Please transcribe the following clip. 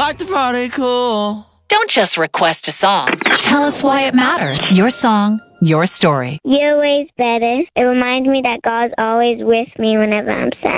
like to party cool. Don't just request a song. Tell us why it matters. Your song, your story. You're always better. It reminds me that God's always with me whenever I'm sad.